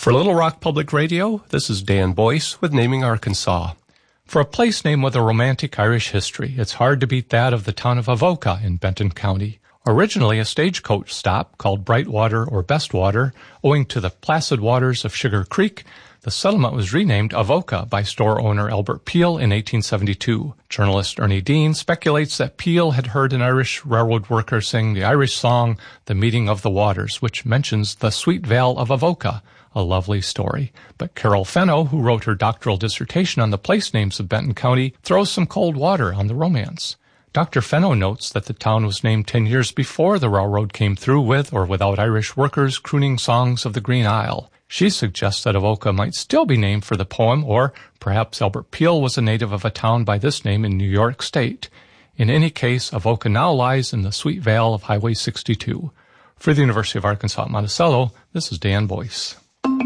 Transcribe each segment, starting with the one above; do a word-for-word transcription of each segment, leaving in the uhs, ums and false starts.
For Little Rock Public Radio, this is Dan Boyce with Naming Arkansas. For a place name with a romantic Irish history, it's hard to beat that of the town of Avoca in Benton County. Originally a stagecoach stop called Brightwater or Bestwater, owing to the placid waters of Sugar Creek, the settlement was renamed Avoca by store owner Albert Peel in eighteen seventy-two. Journalist Ernie Dean speculates that Peel had heard an Irish railroad worker sing the Irish song, The Meeting of the Waters, which mentions the sweet vale of Avoca, a lovely story. But Carol Fenno, who wrote her doctoral dissertation on the place names of Benton County, throws some cold water on the romance. Doctor Fenno notes that the town was named ten years before the railroad came through with or without Irish workers crooning songs of the Green Isle. She suggests that Avoca might still be named for the poem, or perhaps Albert Peel was a native of a town by this name in New York State. In any case, Avoca now lies in the sweet vale of Highway sixty-two. For the University of Arkansas at Monticello, this is Dan Boyce.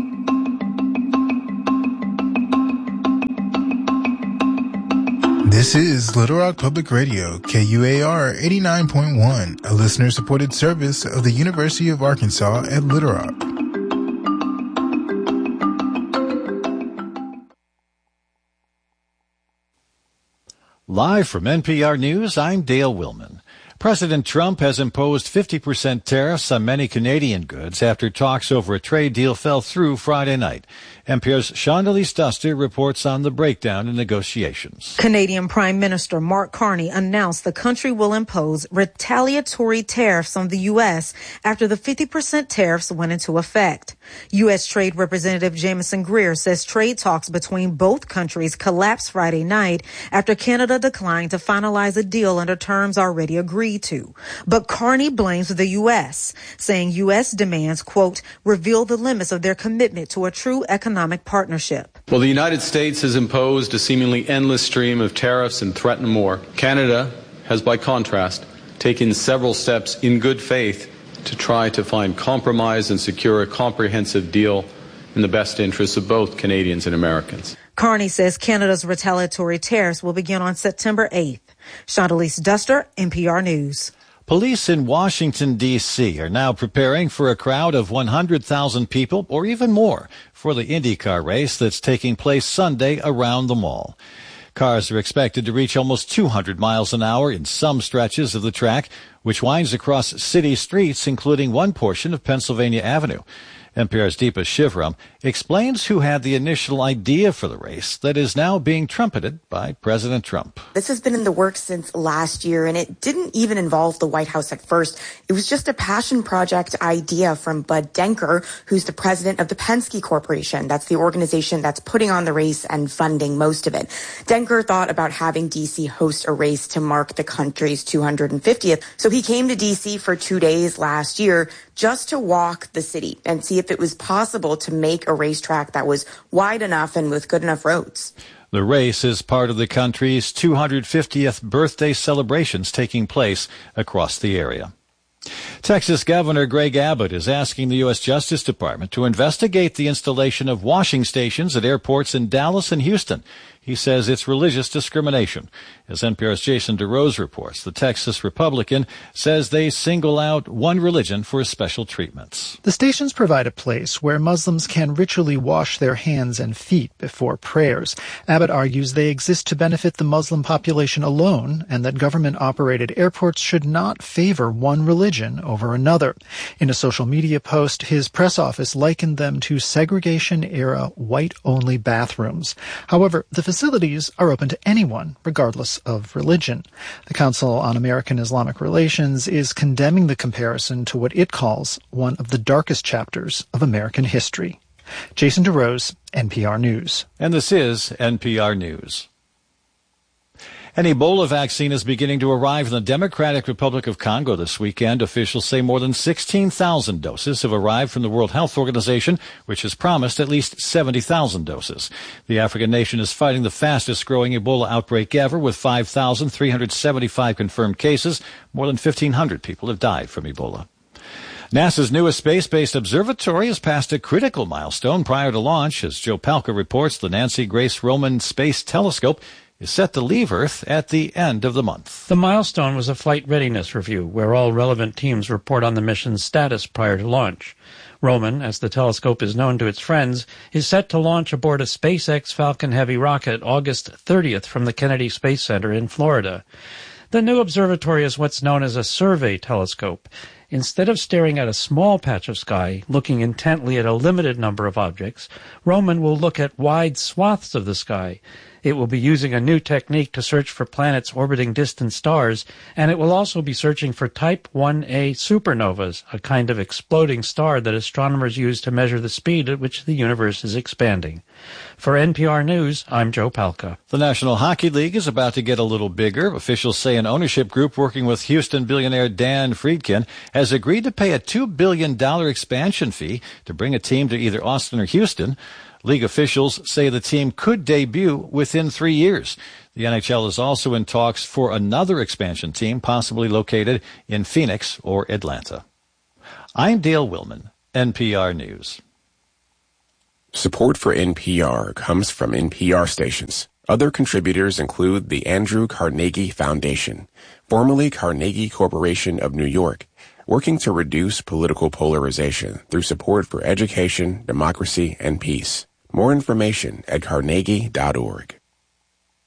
This is Little Rock Public Radio, K U A R eighty-nine point one, a listener-supported service of the University of Arkansas at Little Rock. Live from N P R News, I'm Dale Willman. President Trump has imposed fifty percent tariffs on many Canadian goods after talks over a trade deal fell through Friday night. N P R's Shondelise Duster reports on the breakdown in negotiations. Canadian Prime Minister Mark Carney announced the country will impose retaliatory tariffs on the U S after the fifty percent tariffs went into effect. U S Trade Representative Jameson Greer says trade talks between both countries collapsed Friday night after Canada declined to finalize a deal under terms already agreed to. But Carney blames the U S, saying U S demands, quote, reveal the limits of their commitment to a true economic partnership. Well, the United States has imposed a seemingly endless stream of tariffs and threatened more. Canada has, by contrast, taken several steps in good faith to try to find compromise and secure a comprehensive deal in the best interests of both Canadians and Americans. Carney says Canada's retaliatory tariffs will begin on September eighth. Shondelise Duster, N P R News. Police in Washington, D C are now preparing for a crowd of one hundred thousand people or even more for the IndyCar race that's taking place Sunday around the mall. Cars are expected to reach almost two hundred miles an hour in some stretches of the track, which winds across city streets, including one portion of Pennsylvania Avenue. N P R's Deepa Shivram explains who had the initial idea for the race that is now being trumpeted by President Trump. This has been in the works since last year, and it didn't even involve the White House at first. It was just a passion project idea from Bud Denker, who's the president of the Penske Corporation. That's the organization that's putting on the race and funding most of it. Denker thought about having D C host a race to mark the country's two hundred fiftieth. So he came to D C for two days last year just to walk the city and see if it was possible to make a racetrack that was wide enough and with good enough roads. The race is part of the country's two hundred fiftieth birthday celebrations taking place across the area. Texas Governor Greg Abbott is asking the U S Justice Department to investigate the installation of washing stations at airports in Dallas and Houston. He says it's religious discrimination. As N P R's Jason DeRose reports, the Texas Republican says they single out one religion for special treatments. The stations provide a place where Muslims can ritually wash their hands and feet before prayers. Abbott argues they exist to benefit the Muslim population alone, and that government-operated airports should not favor one religion over another. In a social media post, his press office likened them to segregation-era white-only bathrooms. However, the facilities are open to anyone, regardless of religion. The Council on American Islamic Relations is condemning the comparison to what it calls one of the darkest chapters of American history. Jason DeRose, N P R News. And this is N P R News. An Ebola vaccine is beginning to arrive in the Democratic Republic of Congo this weekend. Officials say more than sixteen thousand doses have arrived from the World Health Organization, which has promised at least seventy thousand doses. The African nation is fighting the fastest-growing Ebola outbreak ever, with five thousand three hundred seventy-five confirmed cases. More than fifteen hundred people have died from Ebola. NASA's newest space-based observatory has passed a critical milestone prior to launch. As Joe Palca reports, the Nancy Grace Roman Space Telescope is set to leave Earth at the end of the month. The milestone was a flight readiness review, where all relevant teams report on the mission's status prior to launch. Roman, as the telescope is known to its friends, is set to launch aboard a SpaceX Falcon Heavy rocket August thirtieth from the Kennedy Space Center in Florida. The new observatory is what's known as a survey telescope. Instead of staring at a small patch of sky, looking intently at a limited number of objects, Roman will look at wide swaths of the sky. It will be using a new technique to search for planets orbiting distant stars, and it will also be searching for Type one A supernovas, a kind of exploding star that astronomers use to measure the speed at which the universe is expanding. For N P R News, I'm Joe Palca. The National Hockey League is about to get a little bigger. Officials say an ownership group working with Houston billionaire Dan Friedkin has agreed to pay a two billion dollars expansion fee to bring a team to either Austin or Houston. League officials say the team could debut within three years. The N H L is also in talks for another expansion team, possibly located in Phoenix or Atlanta. I'm Dale Willman, N P R News. Support for N P R comes from N P R stations. Other contributors include the Andrew Carnegie Foundation, formerly Carnegie Corporation of New York, working to reduce political polarization through support for education, democracy, and peace. More information at carnegie dot org.